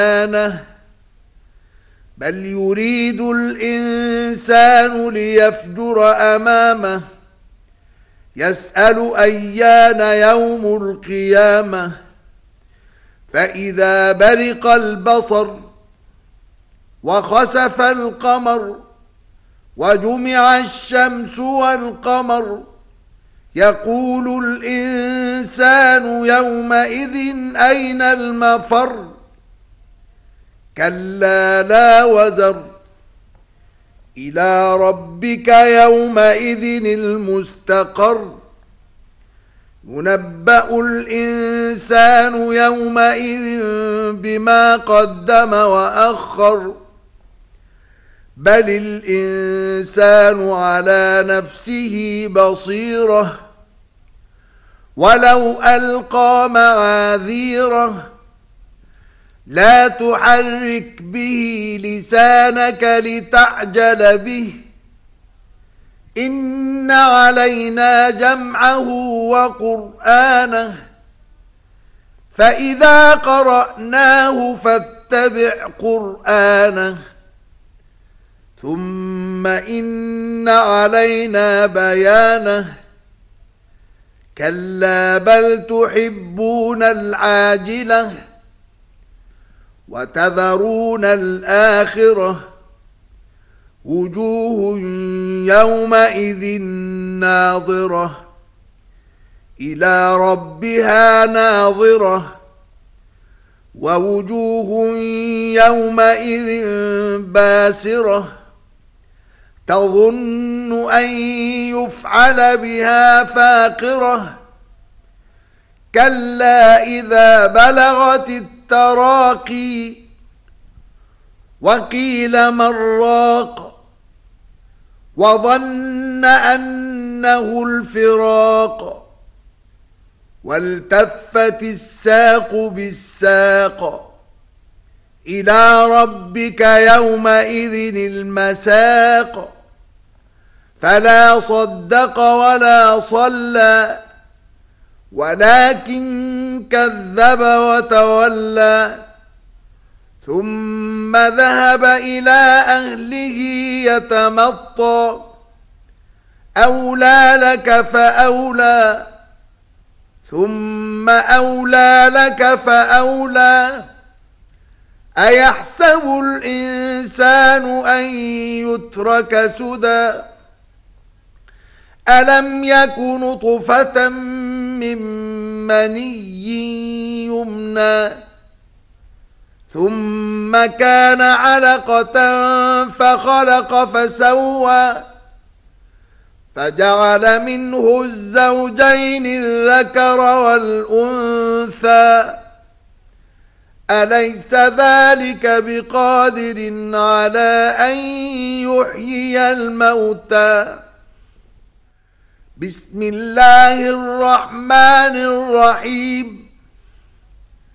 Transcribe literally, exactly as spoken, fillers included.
بل يريد الإنسان ليفجر أمامه يسأل أيان يوم القيامة فإذا برق البصر وخسف القمر وجمع الشمس والقمر يقول الإنسان يومئذ أين المفر كلا لا وزر إلى ربك يومئذ المستقر ينبأ الإنسان يومئذ بما قدم وأخر بل الإنسان على نفسه بصيرة ولو ألقى معاذيره لا تحرك به لسانك لتعجل به إن علينا جمعه وقرآنه فإذا قرأناه فاتبع قرآنه ثم إن علينا بيانه كلا بل تحبون العاجلة وتذرون الآخرة وجوه يومئذ ناظرة إلى ربها ناظرة ووجوه يومئذ باسرة تظن أن يفعل بها فاقرة كلا إذا بلغت التراقي وقيل من راق وظن أنه الفراق والتفت الساق بالساق إلى ربك يومئذ المساق فلا صدق ولا صلى ولكن كذب وتولى ثم ذهب إلى أهله يتمطى أولى لك فأولى ثم أولى لك فأولى أيحسب الإنسان أن يترك سدى ألم يك نطفة من مني يمنى ثم كان علقة فخلق فسوى فجعل منه الزوجين الذكر والأنثى أليس ذلك بقادر على أن يحيي الموتى بسم الله الرحمن الرحيم